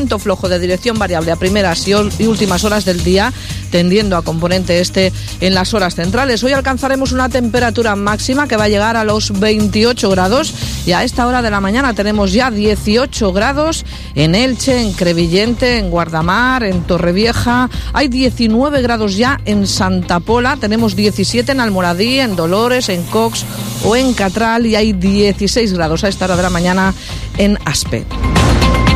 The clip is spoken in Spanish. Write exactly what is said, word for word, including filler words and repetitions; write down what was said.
viento flojo de dirección variable a primeras y, y últimas horas del día, tendiendo a componente este en las horas centrales. Hoy alcanzaremos una temperatura máxima que va a llegar a los veintiocho grados y a esta hora de la mañana tenemos ya dieciocho grados en Elche, en Crevillente, en Guardamar, en Torrevieja. Hay diecinueve grados ya en Santa Pola, tenemos diecisiete en Almoradí, en Dolores, en Cox o en Catral y hay dieciséis grados a esta hora de la mañana en Aspe.